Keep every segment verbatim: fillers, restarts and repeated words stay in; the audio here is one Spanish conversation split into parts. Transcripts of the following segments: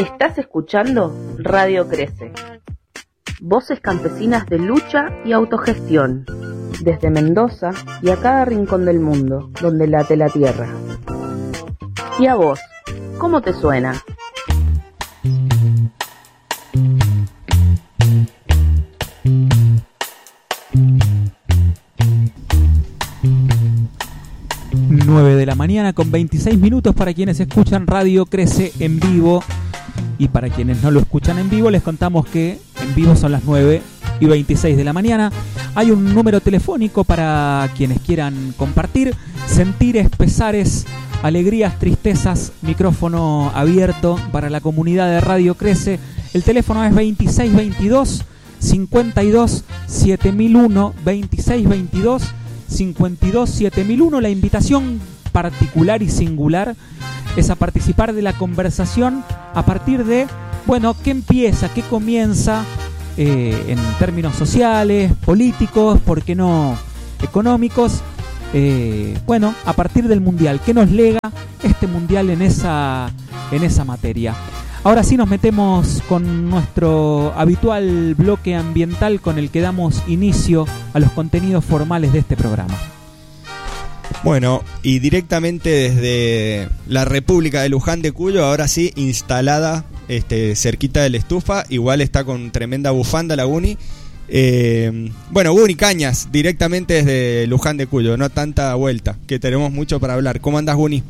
Estás escuchando Radio Crece. Voces campesinas de lucha y autogestión. Desde Mendoza y a cada rincón del mundo donde late la tierra. ¿Y a vos? ¿Cómo te suena? nueve de la mañana con veintiséis minutos para quienes escuchan Radio Crece en vivo. Y para quienes no lo escuchan en vivo, les contamos que en vivo son las nueve y veintiséis de la mañana. Hay un número telefónico para quienes quieran compartir sentires, pesares, alegrías, tristezas. Micrófono abierto para la comunidad de Radio Crece. El teléfono es veintiséis veintidós cincuenta y dos siete mil uno, veintiséis veintidós cincuenta y dos siete mil uno. La invitación particular y singular es a participar de la conversación a partir de, bueno, qué empieza, qué comienza eh, en términos sociales, políticos, por qué no económicos, eh, bueno, a partir del Mundial. ¿Qué nos lega este Mundial en esa, en esa materia? Ahora sí nos metemos con nuestro habitual bloque ambiental con el que damos inicio a los contenidos formales de este programa. Bueno, y directamente desde la República de Luján de Cuyo, ahora sí, instalada este, cerquita de la estufa, igual está con tremenda bufanda la Guni. Eh, bueno, Guni Cañas, directamente desde Luján de Cuyo, no tanta vuelta, que tenemos mucho para hablar. ¿Cómo andas, Guni?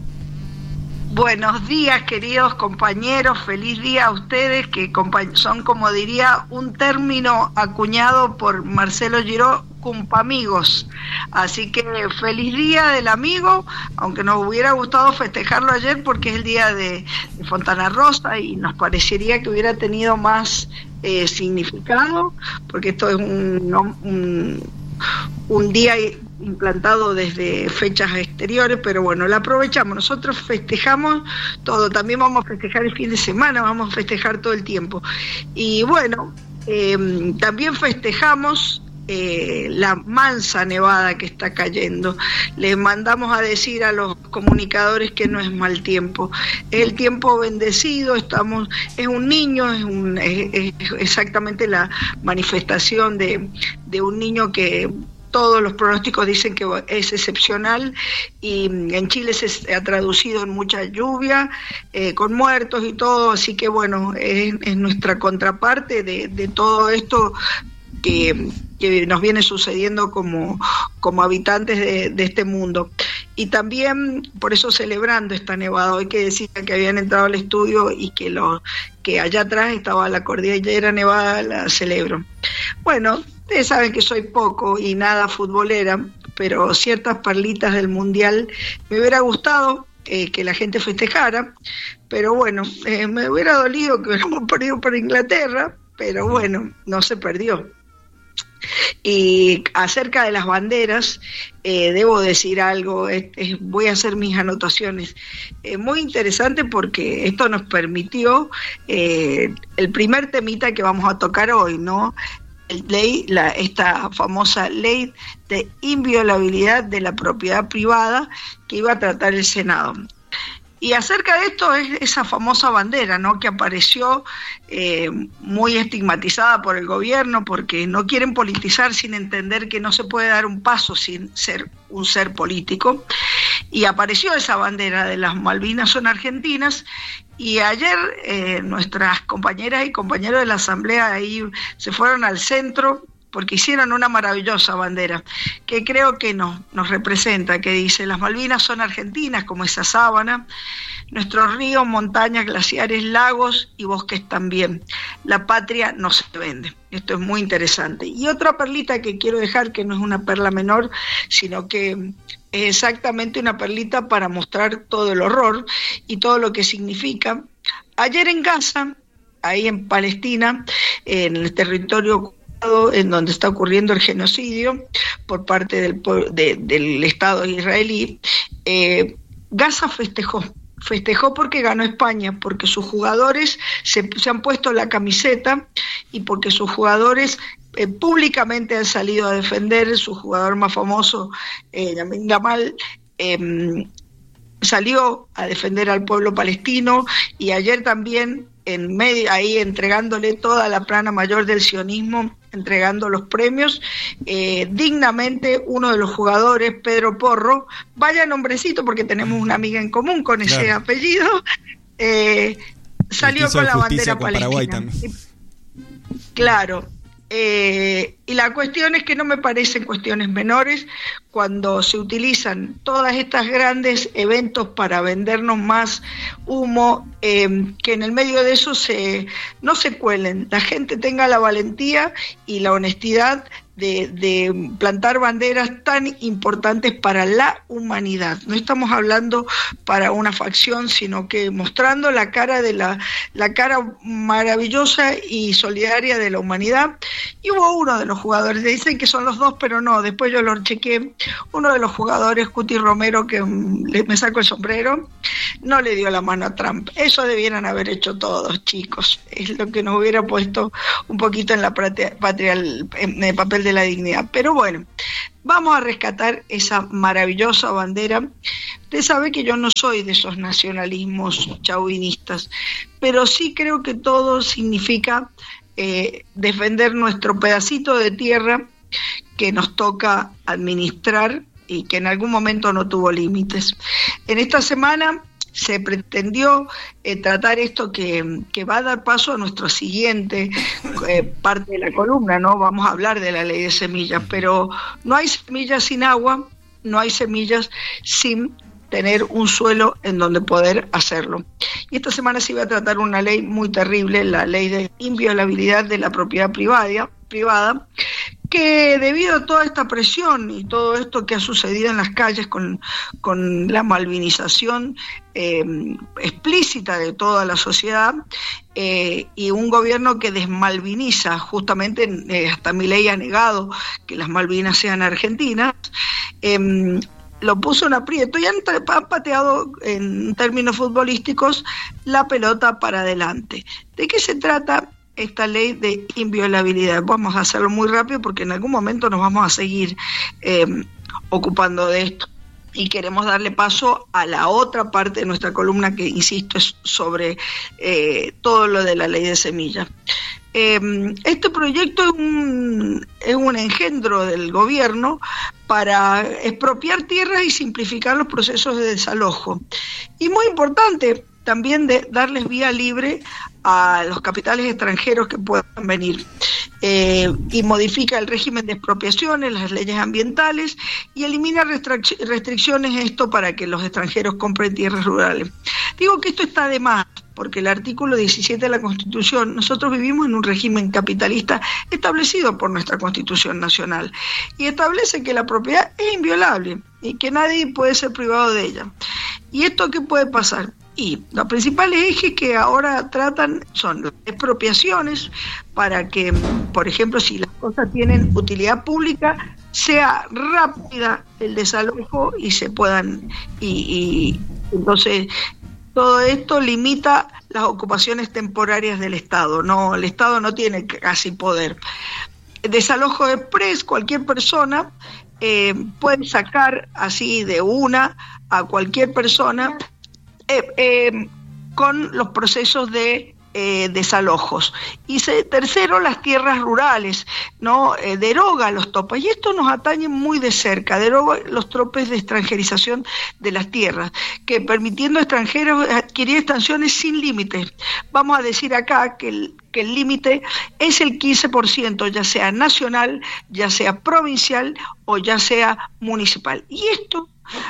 Buenos días, queridos compañeros, feliz día a ustedes, que son, como diría, un término acuñado por Marcelo Giró, cumpamigos. Así que feliz día del amigo, aunque nos hubiera gustado festejarlo ayer porque es el día de, de Fontana Rosa y nos parecería que hubiera tenido más eh, significado, porque esto es un, un, un día implantado desde fechas exteriores, pero bueno, la aprovechamos. Nosotros festejamos todo, también vamos a festejar el fin de semana, vamos a festejar todo el tiempo. Y bueno, eh, también festejamos eh, la mansa nevada que está cayendo. Les mandamos a decir a los comunicadores que no es mal tiempo, es el tiempo bendecido, estamos, es un niño, es, un, es, es exactamente la manifestación de, de un niño que todos los pronósticos dicen que es excepcional y en Chile se ha traducido en mucha lluvia, eh, con muertos y todo, así que bueno, es, es nuestra contraparte de, de todo esto que, que nos viene sucediendo como, como habitantes de, de este mundo. Y también, por eso celebrando esta nevada, hoy que decían que habían entrado al estudio y que, lo, que allá atrás estaba la cordillera nevada, la celebro. Bueno, ustedes saben que soy poco y nada futbolera, pero ciertas perlitas del Mundial me hubiera gustado eh, que la gente festejara, pero bueno, eh, me hubiera dolido que hubiéramos perdido por Inglaterra, pero bueno, no se perdió. Y acerca de las banderas, eh, debo decir algo, es, es, voy a hacer mis anotaciones. Eh, muy interesante porque esto nos permitió eh, el primer temita que vamos a tocar hoy, ¿no? El ley, la, esta famosa ley de inviolabilidad de la propiedad privada que iba a tratar el Senado. Y acerca de esto es esa famosa bandera, ¿no?, que apareció eh, muy estigmatizada por el gobierno porque no quieren politizar sin entender que no se puede dar un paso sin ser un ser político. Y apareció esa bandera de las Malvinas son argentinas. Y ayer eh, nuestras compañeras y compañeros de la Asamblea ahí se fueron al centro porque hicieron una maravillosa bandera que creo que nos, nos representa, que dice: las Malvinas son argentinas como esa sábana, nuestros ríos, montañas, glaciares, lagos y bosques también. La patria no se vende. Esto es muy interesante. Y otra perlita que quiero dejar, que no es una perla menor, sino que es exactamente una perlita para mostrar todo el horror y todo lo que significa. Ayer en Gaza, ahí en Palestina, en el territorio en donde está ocurriendo el genocidio por parte del, de, del Estado israelí, eh, Gaza festejó. Festejó porque ganó España, porque sus jugadores se, se han puesto la camiseta y porque sus jugadores eh, públicamente han salido a defender. Su jugador más famoso, eh, Lamine Yamal, eh, salió a defender al pueblo palestino, y ayer también en medio, ahí entregándole toda la plana mayor del sionismo, entregando los premios, eh, dignamente uno de los jugadores, Pedro Porro, vaya nombrecito porque tenemos una amiga en común con ese claro. apellido, eh, salió con la bandera con palestina. Claro. Eh, y la cuestión es que no me parecen cuestiones menores cuando se utilizan todas estas grandes eventos para vendernos más humo, eh, que en el medio de eso se, no se cuelen, la gente tenga la valentía y la honestidad de, de plantar banderas tan importantes para la humanidad. No estamos hablando para una facción, sino que mostrando la cara de la, la cara maravillosa y solidaria de la humanidad. Y hubo uno de los jugadores, dicen que son los dos, pero no, después yo lo chequeé, uno de los jugadores, Cuti Romero, que le, me saco el sombrero, no le dio la mano a Trump. Eso debieran haber hecho todos, chicos. Es lo que nos hubiera puesto un poquito en la patria, patria en el papel de la dignidad. Pero bueno, vamos a rescatar esa maravillosa bandera. Usted sabe que yo no soy de esos nacionalismos chauvinistas, pero sí creo que todo significa eh, defender nuestro pedacito de tierra que nos toca administrar y que en algún momento no tuvo límites. En esta semana se pretendió eh, tratar esto que, que va a dar paso a nuestra siguiente eh, parte de la columna, ¿no? Vamos a hablar de la ley de semillas, pero no hay semillas sin agua, no hay semillas sin tener un suelo en donde poder hacerlo. Y esta semana se iba a tratar una ley muy terrible, la ley de inviolabilidad de la propiedad privada, privada que debido a toda esta presión y todo esto que ha sucedido en las calles con, con la malvinización eh, explícita de toda la sociedad eh, y un gobierno que desmalviniza, justamente eh, hasta Milei ha negado que las Malvinas sean argentinas, eh, lo puso en aprieto y han, han pateado en términos futbolísticos la pelota para adelante. ¿De qué se trata esta ley de inviolabilidad? Vamos a hacerlo muy rápido porque en algún momento nos vamos a seguir eh, ocupando de esto y queremos darle paso a la otra parte de nuestra columna que, insisto, es sobre eh, todo lo de la ley de semillas. Eh, este proyecto es un, es un engendro del gobierno para expropiar tierras y simplificar los procesos de desalojo. Y muy importante, también de darles vía libre a los capitales extranjeros que puedan venir. Eh, y modifica el régimen de expropiaciones, las leyes ambientales y elimina restric- restricciones esto para que los extranjeros compren tierras rurales. Digo que esto está de más, porque el artículo diecisiete de la Constitución, nosotros vivimos en un régimen capitalista establecido por nuestra Constitución Nacional y establece que la propiedad es inviolable y que nadie puede ser privado de ella. ¿Y esto qué puede pasar? Y los principales ejes que ahora tratan son las expropiaciones para que, por ejemplo, si las cosas tienen utilidad pública, sea rápida el desalojo y se puedan, y, y entonces todo esto limita las ocupaciones temporarias del Estado. No, el Estado no tiene casi poder. Desalojo express, cualquier persona eh, puede sacar así de una a cualquier persona Eh, eh, con los procesos de eh, desalojos. Y se, tercero, las tierras rurales, ¿no? Eh, deroga los topes, y esto nos atañe muy de cerca, deroga los tropes de extranjerización de las tierras, que permitiendo a extranjeros adquirir extensiones sin límites. Vamos a decir acá que el que el límite es el quince por ciento, ya sea nacional, ya sea provincial o ya sea municipal. Y esto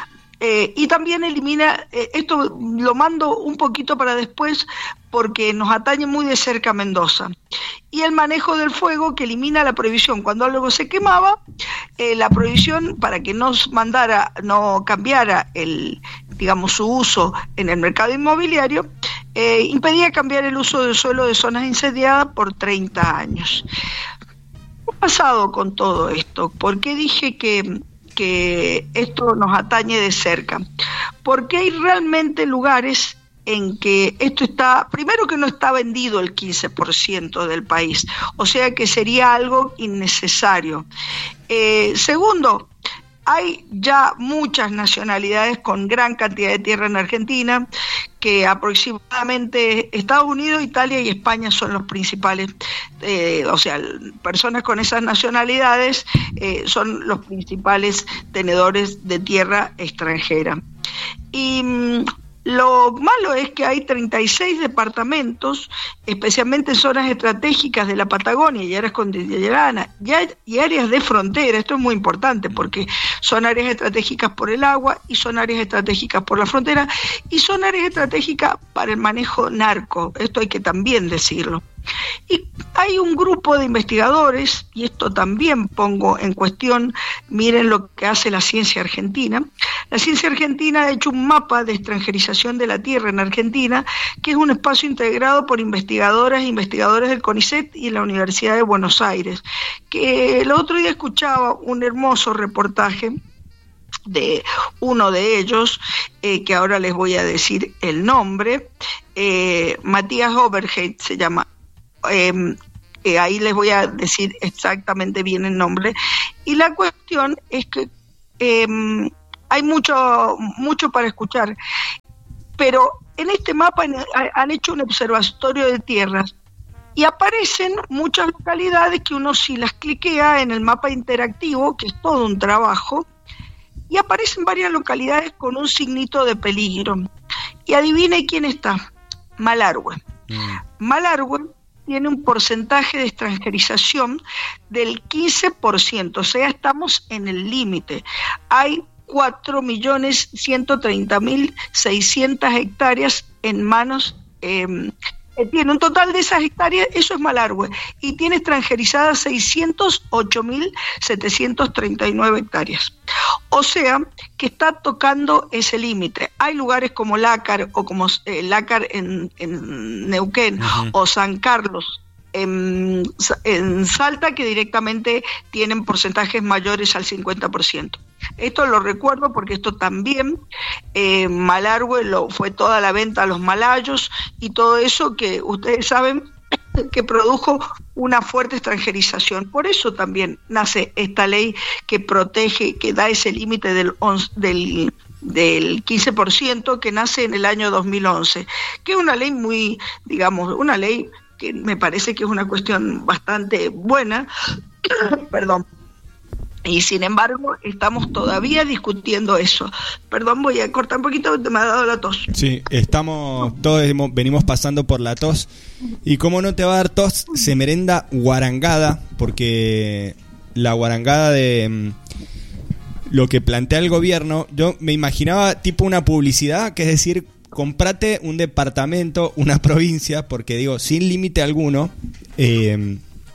Eh, y también elimina, eh, esto lo mando un poquito para después porque nos atañe muy de cerca Mendoza, y el manejo del fuego, que elimina la prohibición cuando algo se quemaba, eh, la prohibición para que no mandara, no cambiara el, digamos, su uso en el mercado inmobiliario, eh, impedía cambiar el uso del suelo de zonas incendiadas por treinta años. ¿Qué ha pasado con todo esto? ¿Por qué dije que que esto nos atañe de cerca? Porque hay realmente lugares en que esto está, primero que no está vendido el quince por ciento del país, o sea que sería algo innecesario. Eh, segundo, Hay ya muchas nacionalidades con gran cantidad de tierra en Argentina, que aproximadamente Estados Unidos, Italia y España son los principales, eh, o sea, personas con esas nacionalidades eh, son los principales tenedores de tierra extranjera. Y mmm, lo malo es que hay treinta y seis departamentos, especialmente en zonas estratégicas de la Patagonia y áreas cordilleranas y áreas de frontera. Esto es muy importante porque son áreas estratégicas por el agua y son áreas estratégicas por la frontera y son áreas estratégicas para el manejo narco. Esto hay que también decirlo. Y hay un grupo de investigadores, y esto también pongo en cuestión, miren lo que hace la ciencia argentina. La ciencia argentina ha hecho un mapa de extranjerización de la tierra en Argentina, que es un espacio integrado por investigadoras e investigadores del CONICET y la Universidad de Buenos Aires, que el otro día escuchaba un hermoso reportaje de uno de ellos, eh, que ahora les voy a decir el nombre, eh, Matías Oberheit se llama. Eh, eh, ahí les voy a decir exactamente bien el nombre. Y la cuestión es que eh, hay mucho, mucho para escuchar, pero en este mapa han, han hecho un observatorio de tierras y aparecen muchas localidades que uno, si las cliquea en el mapa interactivo, que es todo un trabajo, y aparecen varias localidades con un signito de peligro. Y adivine quién está: Malargüe. Mm. Malargüe tiene un porcentaje de extranjerización del quince por ciento, o sea, estamos en el límite. Hay cuatro millones ciento treinta mil seiscientas hectáreas en manos, eh, tiene un total de esas hectáreas, eso es Malargüe, y tiene extranjerizadas seiscientos ocho mil setecientos treinta y nueve hectáreas. O sea, que está tocando ese límite. Hay lugares como Lácar, o como eh, Lácar en, en Neuquén, uh-huh. o San Carlos, en, en Salta, que directamente tienen porcentajes mayores al cincuenta por ciento. Esto lo recuerdo porque esto también, eh, Malargüe lo, fue toda la venta a los malayos y todo eso que ustedes saben que produjo una fuerte extranjerización. Por eso también nace esta ley que protege, que da ese límite del, del, del quince por ciento, que nace en el año dos mil once, que es una ley muy, digamos, una ley que me parece que es una cuestión bastante buena, perdón. Y sin embargo, estamos todavía discutiendo eso. Perdón, voy a cortar un poquito porque me ha dado la tos. Sí, estamos, todos venimos pasando por la tos. Y como no te va a dar tos, se merenda guarangada, porque la guarangada de lo que plantea el gobierno, yo me imaginaba tipo una publicidad, que es decir, comprate un departamento, una provincia, porque digo, sin límite alguno, eh...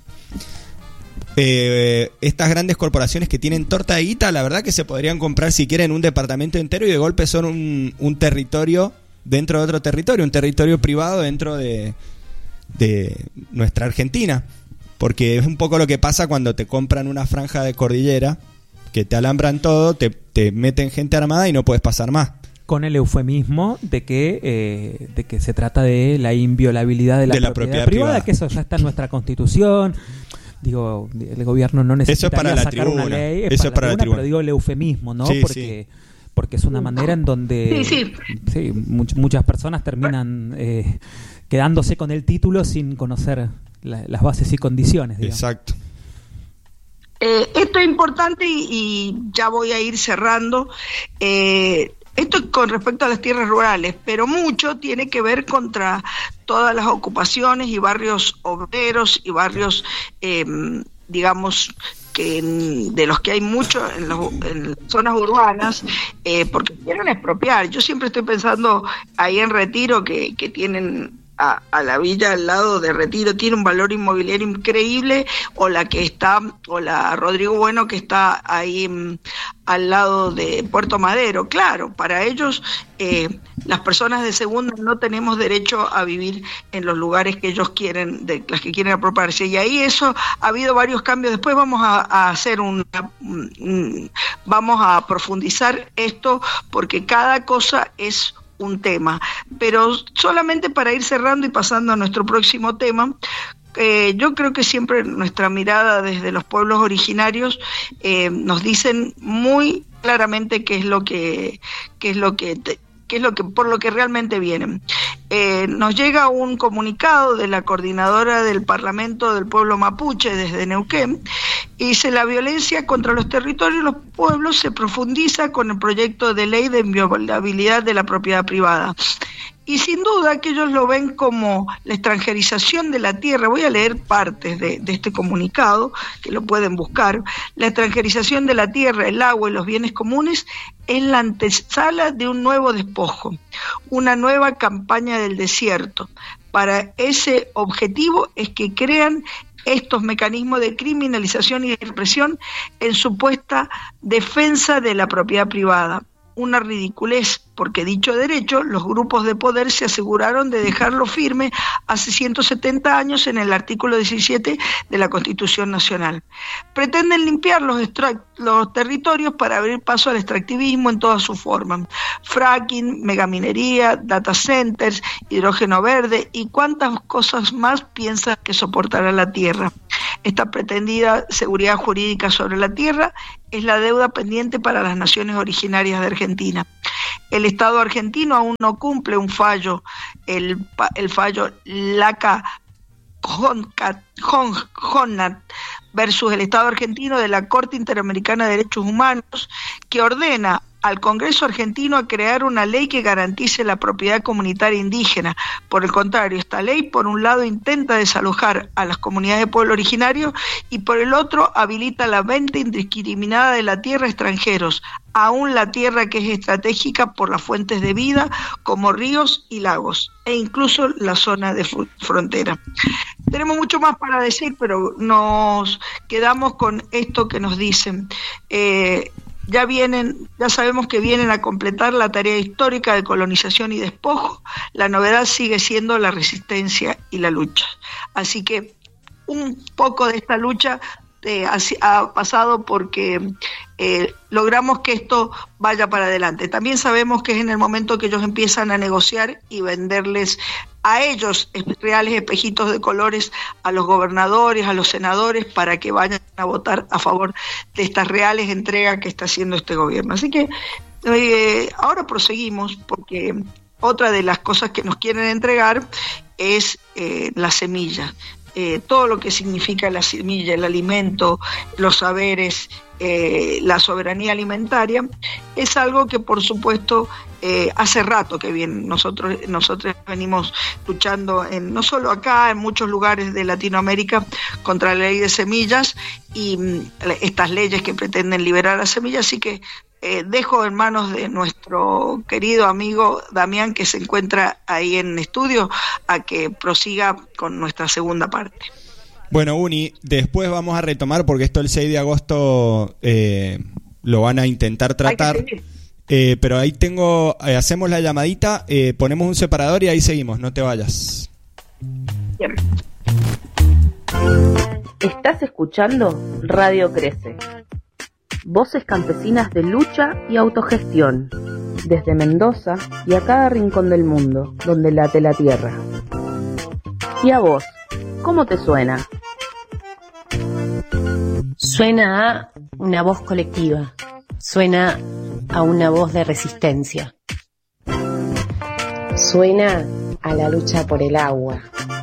Eh, estas grandes corporaciones que tienen torta de guita, la verdad que se podrían comprar si quieren un departamento entero y de golpe son un, un territorio dentro de otro territorio, un territorio privado dentro de, de nuestra Argentina, porque es un poco lo que pasa cuando te compran una franja de cordillera, que te alambran todo, te, te meten gente armada y no puedes pasar más. Con el eufemismo de que eh, de que se trata de la inviolabilidad de la, de la propiedad, propiedad privada, privada, que eso ya está en nuestra Constitución. Digo, el gobierno no necesitaría sacar tribuna. una ley, es eso para, es para la la tribuna, pero digo el eufemismo, ¿no? Sí, porque sí. porque es una manera en donde sí, sí. Sí, much, muchas personas terminan eh, quedándose con el título sin conocer la, las bases y condiciones, digamos. Exacto. Eh, esto es importante y, y ya voy a ir cerrando. Eh, Esto es con respecto a las tierras rurales, pero mucho tiene que ver contra todas las ocupaciones y barrios obreros y barrios, eh, digamos, que de los que hay mucho en, los, en zonas urbanas, eh, porque quieren expropiar. Yo siempre estoy pensando ahí en Retiro, que, que tienen... A, a la villa al lado de Retiro, tiene un valor inmobiliario increíble, o la que está, o la Rodrigo Bueno que está ahí m, al lado de Puerto Madero. Claro, para ellos eh, las personas de segunda no tenemos derecho a vivir en los lugares que ellos quieren, de las que quieren apropiarse, y ahí eso ha habido varios cambios. Después vamos a, a hacer un, un vamos a profundizar esto, porque cada cosa es un tema, pero solamente para ir cerrando y pasando a nuestro próximo tema, eh, yo creo que siempre nuestra mirada desde los pueblos originarios eh, nos dicen muy claramente qué es lo que, qué es lo que te, qué es lo que por lo que realmente vienen. Eh, nos llega un comunicado de la coordinadora del Parlamento del Pueblo Mapuche desde Neuquén y dice: la violencia contra los territorios y los pueblos se profundiza con el proyecto de ley de inviolabilidad de la propiedad privada. Y sin duda que ellos lo ven como la extranjerización de la tierra. Voy a leer partes de, de este comunicado, que lo pueden buscar. La extranjerización de la tierra, el agua y los bienes comunes es la antesala de un nuevo despojo, una nueva campaña del desierto. Para ese objetivo es que crean estos mecanismos de criminalización y de represión en supuesta defensa de la propiedad privada. Una ridiculez, porque dicho derecho, los grupos de poder se aseguraron de dejarlo firme hace ciento setenta años en el artículo diecisiete de la Constitución Nacional. Pretenden limpiar los, extra- los territorios para abrir paso al extractivismo en todas sus formas. Fracking, megaminería, data centers, hidrógeno verde y cuántas cosas más piensan que soportará la tierra. Esta pretendida seguridad jurídica sobre la tierra es la deuda pendiente para las naciones originarias de Argentina. El Estado argentino aún no cumple un fallo, el, el fallo Laca-Honat versus el Estado argentino de la Corte Interamericana de Derechos Humanos, que ordena al Congreso argentino a crear una ley que garantice la propiedad comunitaria indígena. Por el contrario, esta ley, por un lado, intenta desalojar a las comunidades de pueblo originario y por el otro, habilita la venta indiscriminada de la tierra a extranjeros, aún la tierra que es estratégica por las fuentes de vida, como ríos y lagos, e incluso la zona de frontera. Tenemos mucho más para decir, pero nos quedamos con esto que nos dicen. Eh, Ya vienen, ya sabemos que vienen a completar la tarea histórica de colonización y despojo. La novedad sigue siendo la resistencia y la lucha. Así que un poco de esta lucha eh, ha, ha pasado porque eh, logramos que esto vaya para adelante. También sabemos que es en el momento que ellos empiezan a negociar y venderles a ellos reales espejitos de colores a los gobernadores, a los senadores, para que vayan a votar a favor de estas reales entregas que está haciendo este gobierno. Así que eh, ahora proseguimos, porque otra de las cosas que nos quieren entregar es eh, la semilla. Eh, todo lo que significa la semilla, el alimento, los saberes, eh, la soberanía alimentaria, es algo que por supuesto eh, hace rato que bien nosotros nosotros venimos luchando, en, no solo acá, en muchos lugares de Latinoamérica, contra la ley de semillas y mm, estas leyes que pretenden liberar las semillas. Así que eh, dejo en manos de nuestro querido amigo Damián, que se encuentra ahí en estudio, a que prosiga con nuestra segunda parte. Bueno, Uni, después vamos a retomar, porque esto el seis de agosto eh, lo van a intentar tratar, eh, pero ahí tengo, eh, hacemos la llamadita, eh, ponemos un separador y ahí seguimos, no te vayas. Bien. Estás escuchando Radio Crece. Voces campesinas de lucha y autogestión, desde Mendoza y a cada rincón del mundo, donde late la tierra. ¿Y a vos? ¿Cómo te suena? Suena a una voz colectiva, suena a una voz de resistencia. Suena a la lucha por el agua.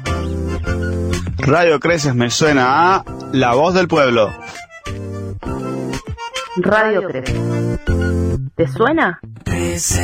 Radio Creces me suena a la voz del pueblo. Radio Crece. ¿Te suena? Crece